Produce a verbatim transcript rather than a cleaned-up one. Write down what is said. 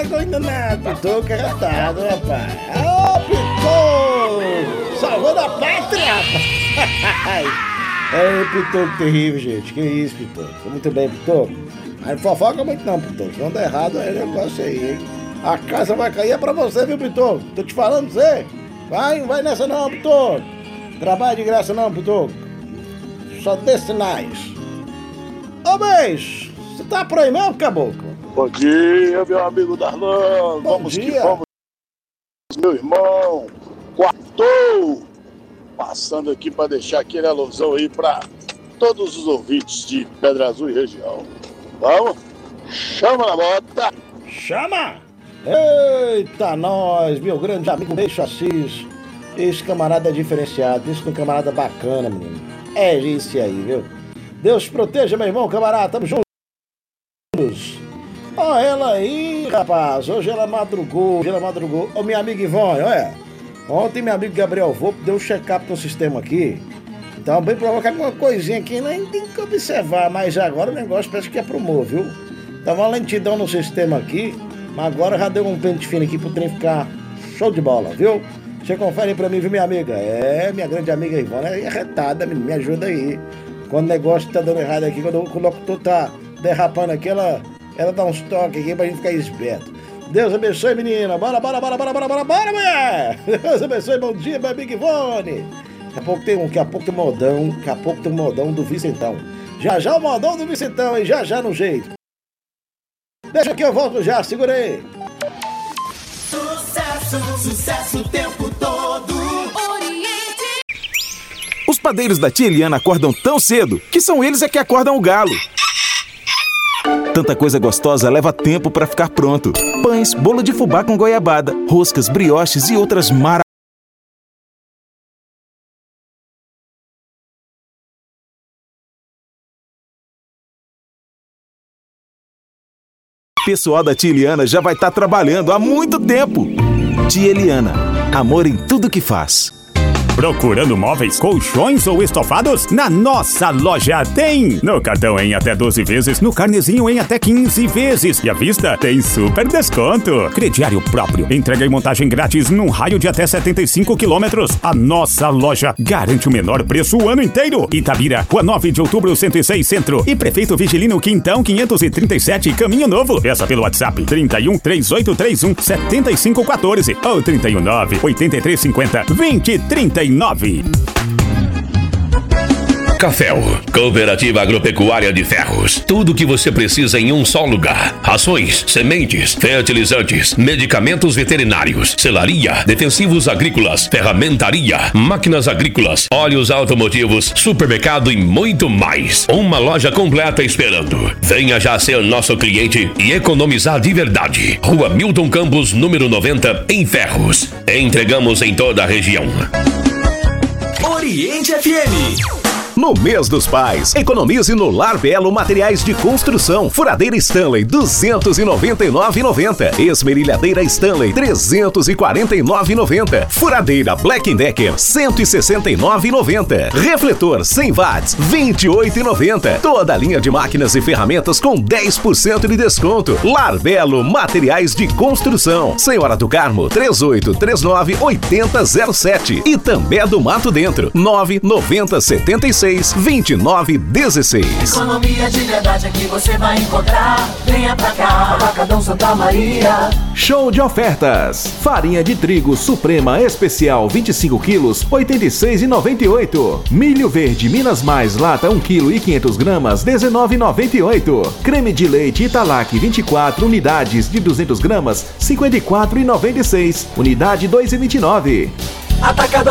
ainda nada, Pitou que é retado, rapaz. Ô, Pitou! Salvando a pátria, rapaz! É, Pitou, que terrível, gente. Que isso, Pitou? Tô muito bem, Pitou. Aí não fofoca muito não, Pitou. Se não der errado, é negócio aí, hein? A casa vai cair é pra você, viu, Pitou? Tô te falando, você. Vai, não vai nessa não, Pitou. Trabalho de graça não, Pitou. Só dê sinais. Ô, beijo. Você tá por aí mesmo, caboclo? Bom dia, meu amigo Darlan. Bom vamos dia. que vamos, meu irmão. Quartou. Passando aqui para deixar aquele alusão aí para todos os ouvintes de Pedra Azul e região. Vamos? Chama na bota. Chama! Eita, nós, meu grande amigo Beijo Assis. Esse camarada é diferenciado. Esse é um camarada bacana, menino. É esse aí, viu? Deus te proteja, meu irmão, camarada. Tamo juntos. Ó, ela aí, rapaz. Hoje ela madrugou. Hoje ela madrugou. Ô, minha amiga Ivone, olha. Ontem meu amigo Gabriel Volpe deu um check-up no sistema aqui. Então, bem provocar alguma coisinha aqui, nem tem que observar. Mas agora o negócio parece que é promor, viu? Tava uma lentidão no sistema aqui. Mas agora já deu um pente fino aqui pro trem ficar show de bola, viu? Você confere pra mim, viu, minha amiga? É, minha grande amiga Ivone é arretada, me ajuda aí. Quando o negócio tá dando errado aqui, quando o locutor tá derrapando aqui, ela, ela dá uns toques aqui pra gente ficar esperto. Deus abençoe, menina. Bora, bora, bora, bora, bora, bora, bora, mulher. Deus abençoe, bom dia, minha amiga Ivone. Daqui a pouco tem um, daqui a pouco tem um modão, daqui a pouco tem um modão do Vicentão. Já já o modão do Vicentão, hein? Já já no jeito. Deixa que eu volto já, segura aí. Sucesso, sucesso o tempo todo. Oriente. Os padeiros da tia Eliana acordam tão cedo que são eles é que acordam o galo. Tanta coisa gostosa leva tempo pra ficar pronto. Pães, bolo de fubá com goiabada, roscas, brioches e outras maravilhas. O pessoal da tia Eliana já vai estar trabalhando há muito tempo. Tia Eliana, amor em tudo que faz. Procurando móveis, colchões ou estofados? Na nossa loja tem! No cartão em até doze vezes, no carnezinho em até quinze vezes. E à vista tem super desconto. Crediário próprio. Entrega e montagem grátis num raio de até setenta e cinco quilômetros. A nossa loja garante o menor preço o ano inteiro. Itabira, Rua nove de outubro, cento e seis Centro. E Prefeito Vigilino Quintão quinhentos e trinta e sete, Caminho Novo. Peça pelo WhatsApp trinta e um, três oito três um, sete cinco um quatro ou trinta e um, nove oito três cinco zero, vinte trinta e nove. Caféu, Cooperativa Agropecuária de Ferros. Tudo o que você precisa em um só lugar. Rações, sementes, fertilizantes, medicamentos veterinários, selaria, defensivos agrícolas, ferramentaria, máquinas agrícolas, óleos automotivos, supermercado e muito mais. Uma loja completa esperando. Venha já ser nosso cliente e economizar de verdade. Rua Milton Campos, número noventa, em Ferros. Entregamos em toda a região. Oriente F M. No mês dos pais, economize no Lar Belo Materiais de Construção. Furadeira Stanley duzentos e noventa e nove reais e noventa centavos. Esmerilhadeira Stanley trezentos e quarenta e nove reais e noventa centavos. Furadeira Black Decker cento e sessenta e nove reais e noventa centavos. Refletor cem watts vinte e oito reais e noventa centavos. Toda a linha de máquinas e ferramentas com dez por cento de desconto. Lar Belo Materiais de Construção. Senhora do Carmo três oito três nove oito zero zero sete. E também do Mato Dentro nove noventa setenta e seis vinte e nove dezesseis. Economia de verdade aqui você vai encontrar. Venha pra cá, Atacadão Santa Maria. Show de ofertas. Farinha de trigo Suprema Especial vinte e cinco quilos, oitenta e seis reais e noventa e oito centavos. Milho verde Minas Mais lata um quilo e quinhentas gramas, dezenove reais e noventa e oito centavos. Creme de leite Italac vinte e quatro unidades de duzentas gramas, cinquenta e quatro reais e noventa e seis centavos. Unidade dois reais e vinte e nove centavos. Atacadão